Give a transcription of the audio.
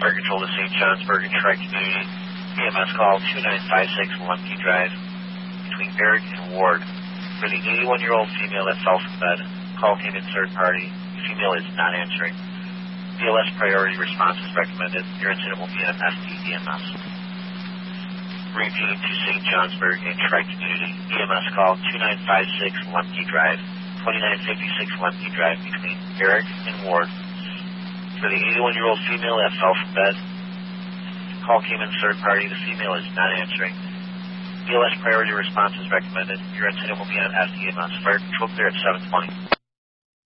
Fire Control to St. Johnsburg and Tri-Community. EMS call 2956 Lumpy Drive between Barrick and Ward. For the 81-year-old female that fell from bed, call came in third party. The female is not answering. BLS priority response is recommended. Your incident will be on FDEMS. Repeating to St. Johnsburg and Tri-Community. EMS call 2956 Lumpy Drive, 2956 Lumpy Drive between Barrick and Ward. For the 81-year-old female that fell from bed, call came in third party. The female is not answering. BLS priority response is recommended. Your incident will be on FDEMS. Fire Control clear at 720.